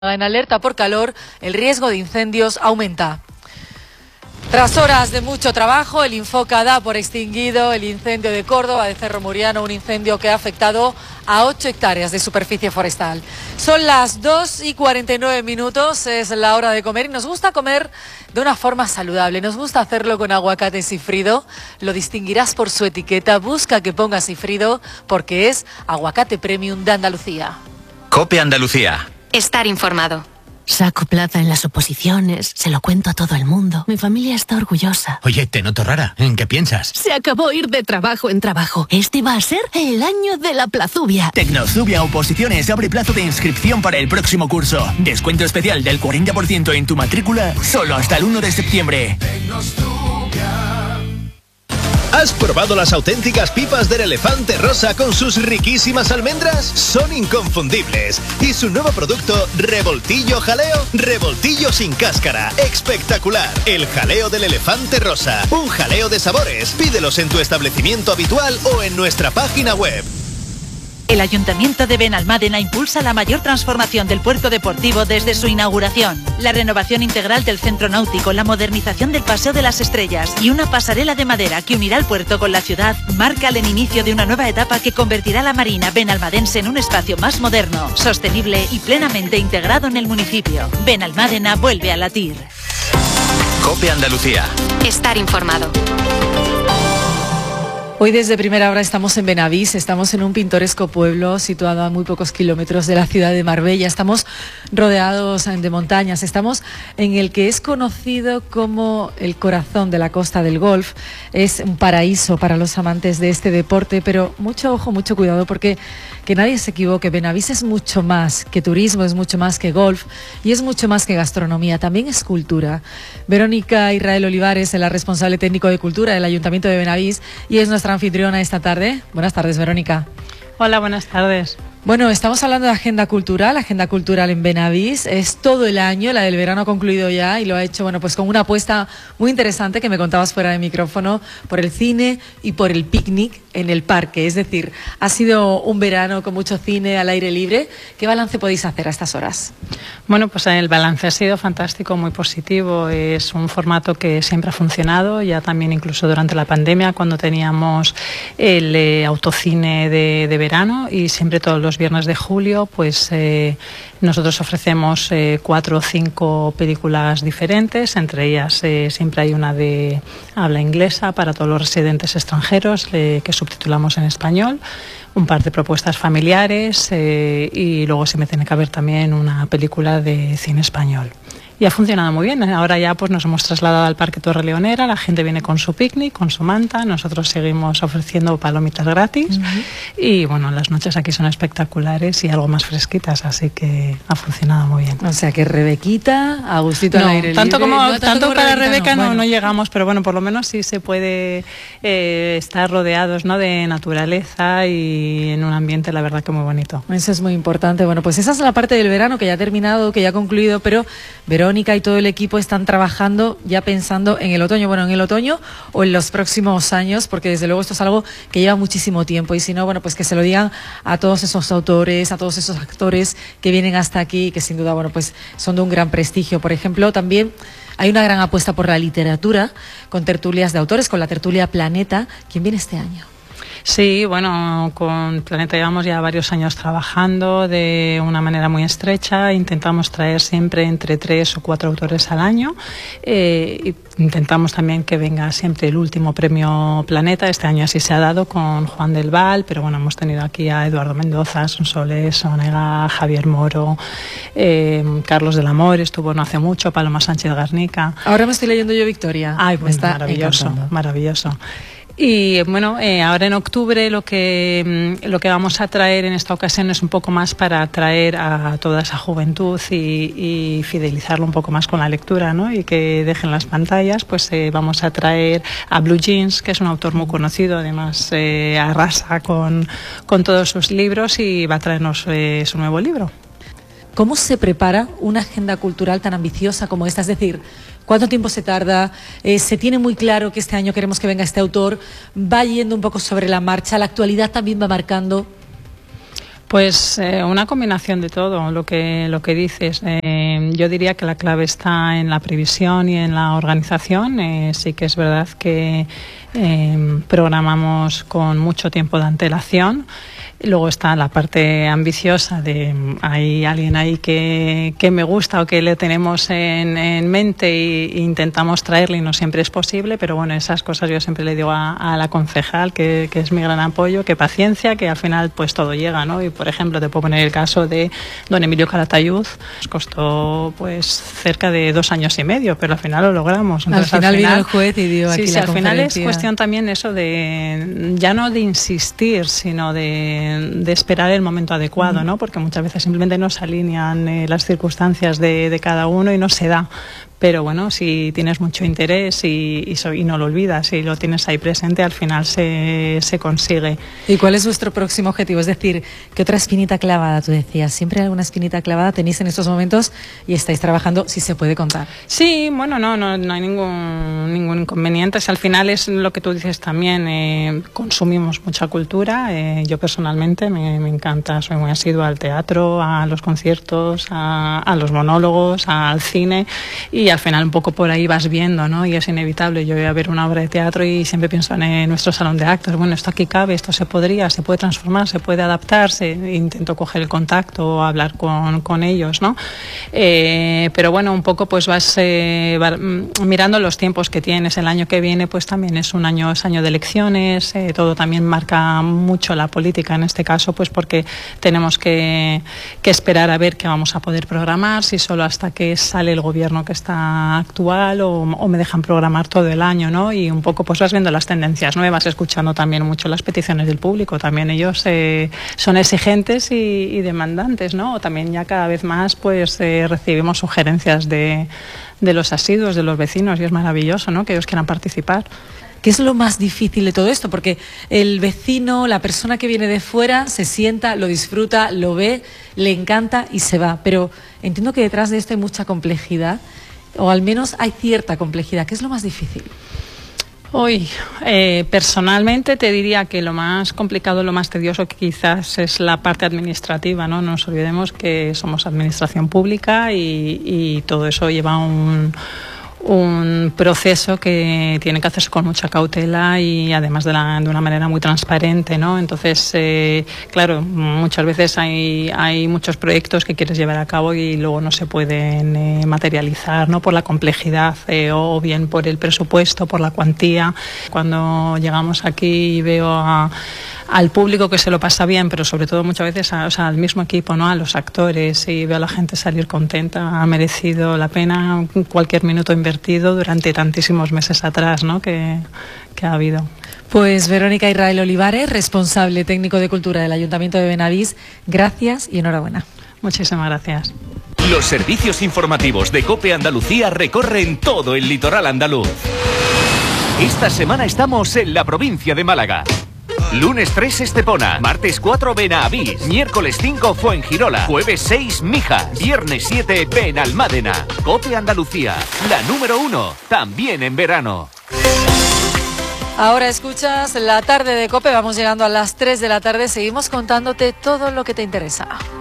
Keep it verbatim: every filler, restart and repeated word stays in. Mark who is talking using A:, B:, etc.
A: En alerta por calor, el riesgo de incendios aumenta. Tras horas de mucho trabajo, el Infoca da por extinguido el incendio de Córdoba, de Cerro Muriano, un incendio que ha afectado a ocho hectáreas de superficie forestal. Son las dos y cuarenta y nueve minutos, es la hora de comer y nos gusta comer de una forma saludable. Nos gusta hacerlo con aguacate sifrido, lo distinguirás por su etiqueta, busca que ponga sifrido porque es aguacate premium de Andalucía.
B: COPE Andalucía.
C: Estar informado.
D: Saco plaza en las oposiciones, se lo cuento a todo el mundo. Mi familia está orgullosa.
B: Oye, te noto rara. ¿En qué piensas?
D: Se acabó ir de trabajo en trabajo. Este va a ser el año de la Plazubia.
E: Tecnozubia Oposiciones abre plazo de inscripción para el próximo curso. Descuento especial del cuarenta por ciento en tu matrícula solo hasta el uno de septiembre.
F: ¿Has probado las auténticas pipas del Elefante Rosa con sus riquísimas almendras? Son inconfundibles. Y su nuevo producto, Revoltillo Jaleo, revoltillo sin cáscara. ¡Espectacular! El jaleo del Elefante Rosa. Un jaleo de sabores. Pídelos en tu establecimiento habitual o en nuestra página web.
G: El Ayuntamiento de Benalmádena impulsa la mayor transformación del puerto deportivo desde su inauguración. La renovación integral del centro náutico, la modernización del Paseo de las Estrellas y una pasarela de madera que unirá el puerto con la ciudad marcan el inicio de una nueva etapa que convertirá la marina benalmadense en un espacio más moderno, sostenible y plenamente integrado en el municipio. Benalmádena vuelve a latir.
B: COPE Andalucía.
C: Estar informado.
A: Hoy desde primera hora estamos en Benavís, estamos en un pintoresco pueblo situado a muy pocos kilómetros de la ciudad de Marbella, estamos rodeados de montañas, estamos en el que es conocido como el corazón de la Costa del Golf. Es un paraíso para los amantes de este deporte, pero mucho ojo, mucho cuidado porque que nadie se equivoque, Benavís es mucho más que turismo, es mucho más que golf y es mucho más que gastronomía, también es cultura. Verónica Israel Olivares es la responsable técnico de cultura del Ayuntamiento de Benavís y es nuestra anfitriona esta tarde. Buenas tardes, Verónica.
H: Hola, buenas tardes.
A: Bueno, estamos hablando de agenda cultural, agenda cultural en Benavís, es todo el año, la del verano ha concluido ya y lo ha hecho, bueno, pues con una apuesta muy interesante que me contabas fuera de micrófono, por el cine y por el picnic en el parque, es decir, ha sido un verano con mucho cine al aire libre. ¿Qué balance podéis hacer a estas horas?
H: Bueno, pues el balance ha sido fantástico, muy positivo, es un formato que siempre ha funcionado, ya también incluso durante la pandemia cuando teníamos el eh, autocine de, de verano y siempre todos los viernes de julio, pues eh, nosotros ofrecemos eh, cuatro o cinco películas diferentes, entre ellas eh, siempre hay una de habla inglesa para todos los residentes extranjeros eh, que subtitulamos en español, un par de propuestas familiares eh, y luego siempre tiene que haber también una película de cine español. Y ha funcionado muy bien. Ahora ya pues nos hemos trasladado al Parque Torre Leonera, la gente viene con su picnic, con su manta, nosotros seguimos ofreciendo palomitas gratis uh-huh. y bueno, las noches aquí son espectaculares y algo más fresquitas, así que ha funcionado muy bien.
A: O sea que Rebequita, Agustito
H: no,
A: al aire
H: tanto
A: libre.
H: Como,
A: No,
H: tanto,
A: tanto
H: como para
A: Rebequita
H: Rebeca no,
A: no, bueno.
H: no llegamos, pero bueno, por lo menos sí se puede eh, estar rodeados, ¿no?, de naturaleza y en un ambiente la verdad que muy bonito.
A: Eso es muy importante. Bueno, pues esa es la parte del verano que ya ha terminado, que ya ha concluido, pero Verónica y todo el equipo están trabajando ya pensando en el otoño, bueno, en el otoño o en los próximos años, porque desde luego esto es algo que lleva muchísimo tiempo y si no, bueno, pues que se lo digan a todos esos autores, a todos esos actores que vienen hasta aquí y que sin duda, bueno, pues son de un gran prestigio. Por ejemplo, también hay una gran apuesta por la literatura con tertulias de autores, con la tertulia Planeta. ¿Quién viene este año?
H: Sí, bueno, con Planeta llevamos ya varios años trabajando de una manera muy estrecha. Intentamos traer siempre entre tres o cuatro autores al año. Eh, intentamos también que venga siempre el último premio Planeta. Este año así se ha dado con Juan del Val, pero bueno, hemos tenido aquí a Eduardo Mendoza, Sonsoles, Onega, Javier Moro, eh, Carlos del Amor, estuvo no hace mucho, Paloma Sánchez Garnica.
A: Ahora me estoy leyendo yo Victoria.
H: Ay, pues
A: está
H: maravilloso,
A: encantando.
H: maravilloso. Y bueno, eh, ahora en octubre lo que, lo que vamos a traer en esta ocasión es un poco más para atraer a toda esa juventud y, y fidelizarlo un poco más con la lectura, ¿no? Y que dejen las pantallas, pues eh, vamos a traer a Blue Jeans, que es un autor muy conocido, además eh, arrasa con, con todos sus libros y va a traernos eh, su nuevo libro.
A: ¿Cómo se prepara una agenda cultural tan ambiciosa como esta? Es decir, ¿cuánto tiempo se tarda? Eh, ¿Se tiene muy claro que este año queremos que venga este autor? ¿Va yendo un poco sobre la marcha? ¿La actualidad también va marcando?
H: Pues eh, una combinación de todo, lo que lo que dices. Eh, yo diría que la clave está en la previsión y en la organización. Eh, sí que es verdad que eh, programamos con mucho tiempo de antelación. Luego está la parte ambiciosa de hay alguien ahí que, que me gusta o que le tenemos en, en mente e intentamos traerle y no siempre es posible, pero bueno, esas cosas yo siempre le digo a, a la concejal que, que es mi gran apoyo, que paciencia, que al final pues todo llega, ¿no? Y por ejemplo te puedo poner el caso de don Emilio Calatayud, nos costó pues cerca de dos años y medio, pero al final lo logramos.
A: Entonces, al, final al final vino el juez y dio aquí
H: sí, sí,
A: la
H: al
A: conferencia.
H: final es cuestión también eso de ya no de insistir, sino de de esperar el momento adecuado, ¿no? Porque muchas veces simplemente no se alinean eh, las circunstancias de, de cada uno y no se da. Pero bueno, si tienes mucho interés y, y, so, y no lo olvidas y lo tienes ahí presente, al final se, se consigue.
A: ¿Y cuál es vuestro próximo objetivo? Es decir, ¿qué otra espinita clavada? Tú decías, ¿siempre hay alguna espinita clavada tenéis en estos momentos y estáis trabajando, si se puede contar?
H: Sí, bueno, no, no, no hay ningún, ningún inconveniente. O sea, al final es lo que tú dices también, eh, consumimos mucha cultura. Eh, yo personalmente me, me encanta, soy muy asidua al teatro, a los conciertos, a, a los monólogos, al cine, y al final un poco por ahí vas viendo, ¿no? Y es inevitable. Yo voy a ver una obra de teatro y siempre pienso en nuestro salón de actos. Bueno, esto aquí cabe, esto se podría, se puede transformar, se puede adaptar. Se, intento coger el contacto, hablar con, con ellos, ¿no? Eh, pero bueno, un poco pues vas, eh, vas mirando los tiempos que tienes. El año que viene pues también es un año, es año de elecciones. Eh, todo también marca mucho la política en este caso, pues porque tenemos que, que esperar a ver qué vamos a poder programar, si solo hasta que sale el gobierno que está actual o, o me dejan programar todo el año, ¿no? Y un poco pues vas viendo las tendencias nuevas, escuchando también mucho las peticiones del público. También ellos eh, son exigentes y, y demandantes, ¿no? O también ya cada vez más pues eh, recibimos sugerencias de, de los asiduos, de los vecinos, y es maravilloso, ¿no? Que ellos quieran participar.
A: ¿Qué es lo más difícil de todo esto? Porque el vecino, la persona que viene de fuera, se sienta, lo disfruta, lo ve, le encanta y se va. Pero entiendo que detrás de esto hay mucha complejidad, o al menos hay cierta complejidad. ¿Qué es lo más difícil?
H: Hoy, eh, personalmente te diría que lo más complicado, lo más tedioso que quizás es la parte administrativa, ¿no? No nos olvidemos que somos administración pública y, y todo eso lleva un... un proceso que tiene que hacerse con mucha cautela y además de, la, de una manera muy transparente, ¿no? Entonces, eh, claro, muchas veces hay, hay muchos proyectos que quieres llevar a cabo y luego no se pueden eh, materializar, ¿no? Por la complejidad eh, o bien por el presupuesto, por la cuantía. Cuando llegamos aquí y veo a al público que se lo pasa bien, pero sobre todo muchas veces a, o sea, al mismo equipo, ¿no? A los actores, y veo a la gente salir contenta. Ha merecido la pena cualquier minuto invertido durante tantísimos meses atrás, ¿no? que, que ha habido.
A: Pues Verónica Israel Olivares, responsable técnico de cultura del Ayuntamiento de Benavís, gracias y enhorabuena.
H: Muchísimas gracias.
I: Los servicios informativos de COPE Andalucía recorren todo el litoral andaluz. Esta semana estamos en la provincia de Málaga. Lunes tres Estepona, martes cuatro Benavís, miércoles cinco Fuengirola, jueves seis Mijas, viernes siete Benalmádena. COPE Andalucía, la número uno, también en verano.
A: Ahora escuchas la tarde de COPE, vamos llegando a las tres de la tarde, seguimos contándote todo lo que te interesa.